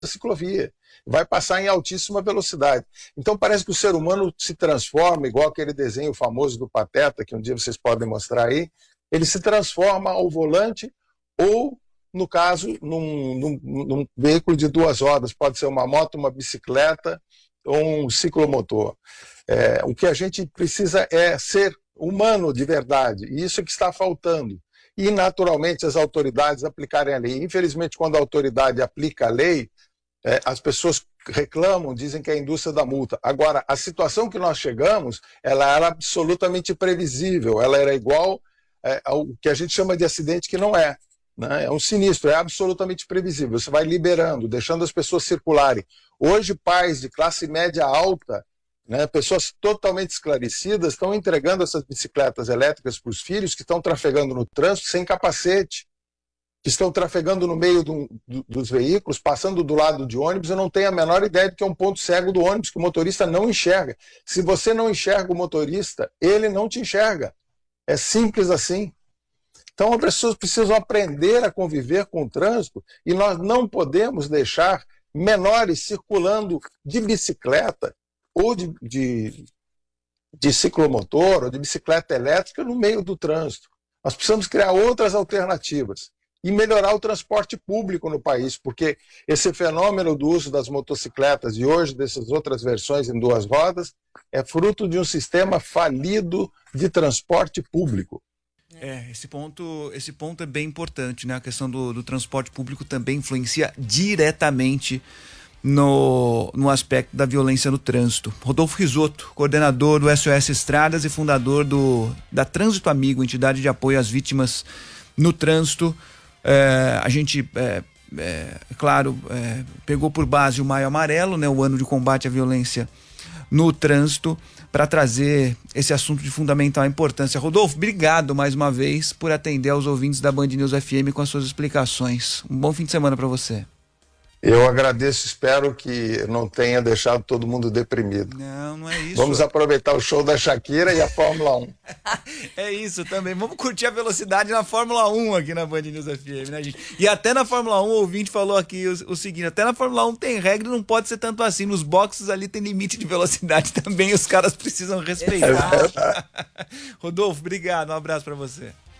ciclovia, vai passar em altíssima velocidade. Então parece que o ser humano se transforma, igual aquele desenho famoso do Pateta, que um dia vocês podem mostrar aí, ele se transforma ao volante ou, no caso, num veículo de duas rodas, pode ser uma moto, uma bicicleta ou um ciclomotor. O que a gente precisa é ser humano de verdade, e isso é que está faltando. E, naturalmente, as autoridades aplicarem a lei. Infelizmente, quando a autoridade aplica a lei, as pessoas reclamam, dizem que é a indústria da multa. Agora, a situação que nós chegamos, ela era absolutamente previsível, ela era igual ao que a gente chama de acidente que não é. Né? É um sinistro, é absolutamente previsível. Você vai liberando, deixando as pessoas circularem. Hoje, pais de classe média alta, né, pessoas totalmente esclarecidas, estão entregando essas bicicletas elétricas para os filhos que estão trafegando no trânsito sem capacete, que estão trafegando no meio dos veículos, passando do lado de ônibus. Eu não tenho a menor ideia de que é um ponto cego do ônibus, que o motorista não enxerga. Se você não enxerga o motorista, ele não te enxerga. É simples assim. Então, as pessoas precisam aprender a conviver com o trânsito e nós não podemos deixar menores circulando de bicicleta ou de ciclomotor ou de bicicleta elétrica no meio do trânsito. Nós precisamos criar outras alternativas e melhorar o transporte público no país, porque esse fenômeno do uso das motocicletas e hoje dessas outras versões em duas rodas é fruto de um sistema falido de transporte público. Esse ponto é bem importante, né? A questão do transporte público também influencia diretamente no aspecto da violência no trânsito. Rodolfo Risotto, coordenador do SOS Estradas e fundador da Trânsito Amigo, entidade de apoio às vítimas no trânsito. A gente, claro, pegou por base o Maio Amarelo, né? O ano de combate à violência no trânsito, para trazer esse assunto de fundamental importância. Rodolfo, obrigado mais uma vez por atender aos ouvintes da Band News FM com as suas explicações. Um bom fim de semana para você. Eu agradeço, espero que não tenha deixado todo mundo deprimido. Não é isso. Vamos aproveitar o show da Shakira e a Fórmula 1. É isso também. Vamos curtir a velocidade na Fórmula 1 aqui na Band News FM, né, gente? E até na Fórmula 1, o ouvinte falou aqui o seguinte, até na Fórmula 1 tem regra e não pode ser tanto assim. Nos boxes ali tem limite de velocidade também, os caras precisam respeitar. Rodolfo, obrigado. Um abraço pra você.